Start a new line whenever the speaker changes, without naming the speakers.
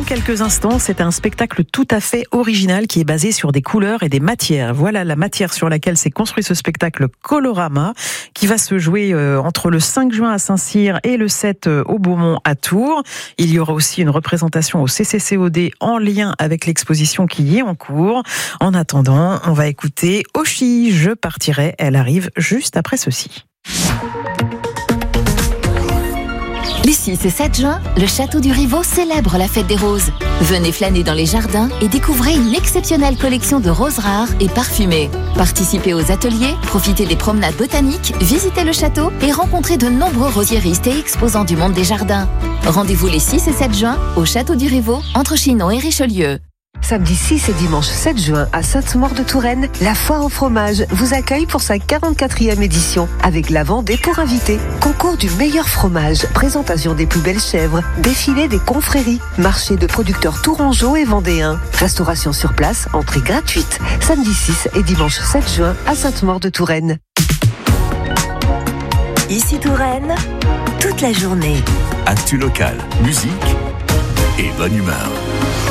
quelques instants, c'est un spectacle tout à fait original qui est basé sur des couleurs et des matières. Voilà la matière sur laquelle s'est construit ce spectacle Colorama qui va se jouer entre le 5 juin à Saint-Cyr et le 7 au Beaumont à Tours. Il y aura aussi une représentation au CCCOD en lien avec l'exposition qui y est en cours. En attendant, on va écouter Oshi, je partirai. Elle arrive juste après ceci.
Les 6 et 7 juin, le Château du Rivaux célèbre la fête des roses. Venez flâner dans les jardins et découvrez une exceptionnelle collection de roses rares et parfumées. Participez aux ateliers, profitez des promenades botaniques, visitez le château et rencontrez de nombreux rosiéristes et exposants du monde des jardins. Rendez-vous les 6 et 7 juin au Château du Rivaux, entre Chinon et Richelieu.
Samedi 6 et dimanche 7 juin à Sainte-Maure-de-Touraine, la foire au fromage vous accueille pour sa 44e édition avec la Vendée pour invités. Concours du meilleur fromage, présentation des plus belles chèvres, défilé des confréries, marché de producteurs tourangeaux et vendéens, restauration sur place, entrée gratuite. Samedi 6 et dimanche 7 juin à Sainte-Maure-de-Touraine.
Ici Touraine, toute la journée.
Actu local, musique et bonne humeur.